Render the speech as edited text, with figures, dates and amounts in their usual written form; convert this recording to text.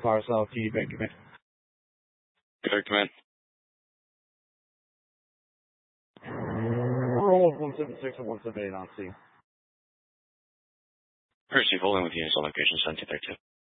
Cars out to you, Bank Command. Good command. Roll 176 and 178 on scene. Receive all in with units on location 1732.